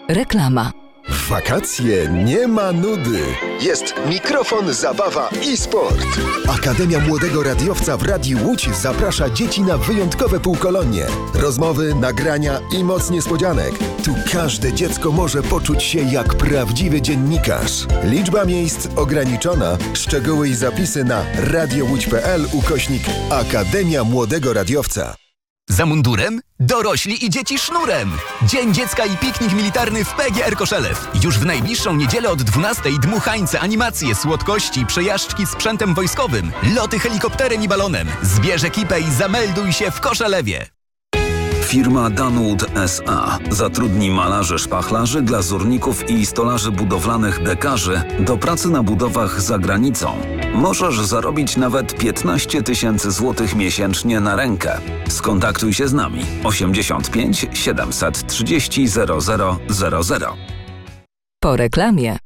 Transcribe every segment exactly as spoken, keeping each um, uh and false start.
Reklama. W wakacje nie ma nudy. Jest mikrofon, zabawa i sport. Akademia Młodego Radiowca w Radiu Łódź zaprasza dzieci na wyjątkowe półkolonie. Rozmowy, nagrania i moc niespodzianek. Tu każde dziecko może poczuć się jak prawdziwy dziennikarz. Liczba miejsc ograniczona. Szczegóły i zapisy na radiołódź.pl ukośnik Akademia Młodego Radiowca. Za mundurem? Dorośli i dzieci sznurem! Dzień Dziecka i piknik militarny w P G R Koszelew. Już w najbliższą niedzielę od dwunastej dmuchańce, animacje, słodkości, przejażdżki sprzętem wojskowym, loty helikopterem i balonem. Zbierz ekipę i zamelduj się w Koszelewie. Firma Danwood S A zatrudni malarzy, szpachlarzy, glazurników i stolarzy budowlanych dekarzy do pracy na budowach za granicą. Możesz zarobić nawet piętnaście tysięcy złotych miesięcznie na rękę. Skontaktuj się z nami osiemdziesiąt pięć siedemset trzydzieści zero zero zero zero. Po reklamie.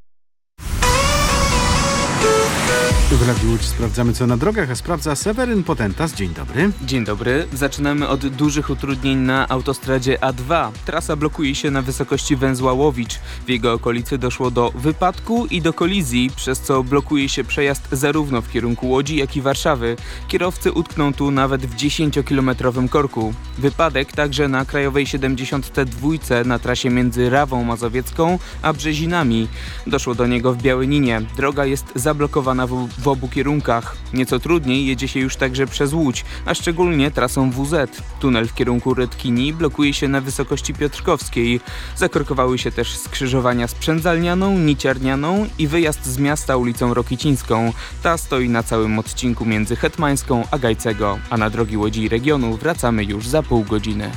W Radiu Łódź sprawdzamy co na drogach, a sprawdza Seweryn Potentas. Dzień dobry. Dzień dobry. Zaczynamy od dużych utrudnień na autostradzie A dwa. Trasa blokuje się na wysokości węzła Łowicz. W jego okolicy doszło do wypadku i do kolizji, przez co blokuje się przejazd zarówno w kierunku Łodzi, jak i Warszawy. Kierowcy utkną tu nawet w dziesięciokilometrowym korku. Wypadek także na krajowej siedemdziesiąt dwa na trasie między Rawą Mazowiecką a Brzezinami. Doszło do niego w Białyninie. Droga jest zablokowana w w obu kierunkach. Nieco trudniej jedzie się już także przez Łódź, a szczególnie trasą W Z. Tunel w kierunku Rydkini blokuje się na wysokości Piotrkowskiej. Zakorkowały się też skrzyżowania z Przędzalnianą, Niciarnianą i wyjazd z miasta ulicą Rokicińską. Ta stoi na całym odcinku między Hetmańską a Gajcego, a na drogi Łodzi i regionu wracamy już za pół godziny.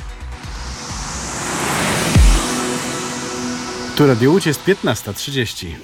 Tu Radio Łódź jest piętnasta trzydzieści.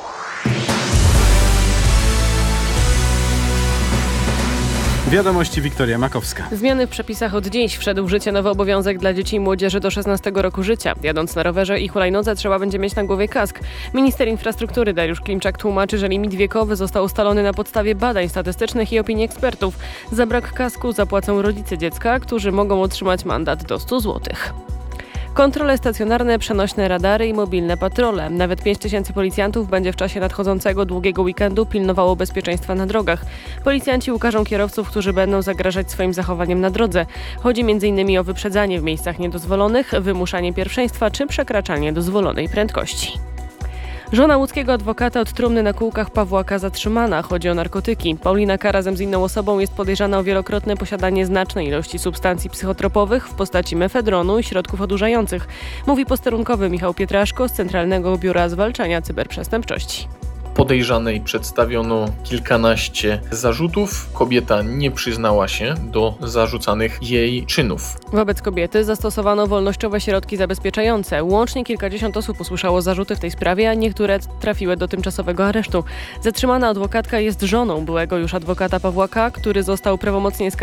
Wiadomości Wiktoria Makowska. Zmiany w przepisach. Od dziś wszedł w życie nowy obowiązek dla dzieci i młodzieży do szesnastego roku życia. Jadąc na rowerze i hulajnodze trzeba będzie mieć na głowie kask. Minister infrastruktury Dariusz Klimczak tłumaczy, że limit wiekowy został ustalony na podstawie badań statystycznych i opinii ekspertów. Za brak kasku zapłacą rodzice dziecka, którzy mogą otrzymać mandat do stu złotych. Kontrole stacjonarne, przenośne radary i mobilne patrole. Nawet pięć tysięcy policjantów będzie w czasie nadchodzącego długiego weekendu pilnowało bezpieczeństwa na drogach. Policjanci ukażą kierowców, którzy będą zagrażać swoim zachowaniem na drodze. Chodzi między innymi o wyprzedzanie w miejscach niedozwolonych, wymuszanie pierwszeństwa czy przekraczanie dozwolonej prędkości. Żona łódzkiego adwokata od trumny na kółkach Pawła K. zatrzymana. Chodzi o narkotyki. Paulina K. razem z inną osobą jest podejrzana o wielokrotne posiadanie znacznej ilości substancji psychotropowych w postaci mefedronu i środków odurzających. Mówi posterunkowy Michał Pietraszko z Centralnego Biura Zwalczania Cyberprzestępczości. Podejrzanej przedstawiono kilkanaście zarzutów. Kobieta nie przyznała się do zarzucanych jej czynów. Wobec kobiety zastosowano wolnościowe środki zabezpieczające. Łącznie kilkadziesiąt osób usłyszało zarzuty w tej sprawie, a niektóre trafiły do tymczasowego aresztu. Zatrzymana adwokatka jest żoną byłego już adwokata Pawła K., który został prawomocnie skazany